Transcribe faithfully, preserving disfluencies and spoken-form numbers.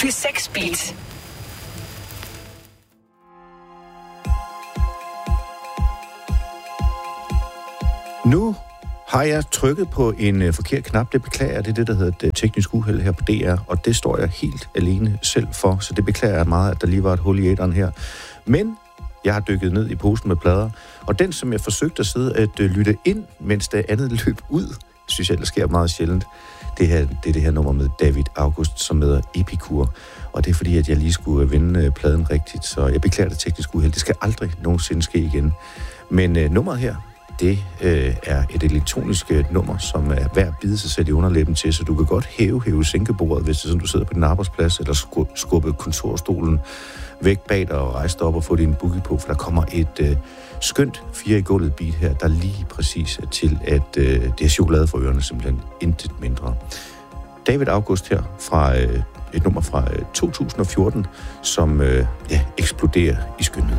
Plus seks beats. Nu har jeg trykket på en uh, forkert knap. Det beklager jeg. Det er det, der hedder et uh, teknisk uheld her på D R, og det står jeg helt alene selv for, så det beklager jeg meget, at der lige var et hul i æteren her. Men jeg har dykket ned i posen med plader, og den, som jeg forsøgte at sidde at uh, lytte ind, mens det andet løb ud, synes jeg, der sker meget sjældent. Det, her, det er det her nummer med David August, som hedder Epikur, og det er fordi, at jeg lige skulle uh, vende uh, pladen rigtigt, så jeg beklager det teknisk uheld. Det skal aldrig nogensinde ske igen. Men uh, nummeret her, det øh, er et elektronisk øh, nummer, som er værd at bide sig selv i underlæben til, så du kan godt hæve, hæve sænkebordet, hvis det er sådan, du sidder på din arbejdsplads, eller sku- skubbe kontorstolen væk bag dig og rejse dig op og få din boogie på, for der kommer et øh, skønt fire i gulvet beat her, der lige præcis er til, at øh, det er chokolade for ørerne, simpelthen intet mindre. David August her fra øh, et nummer fra øh, to tusind og fjorten, som øh, ja, eksploderer i skønhed.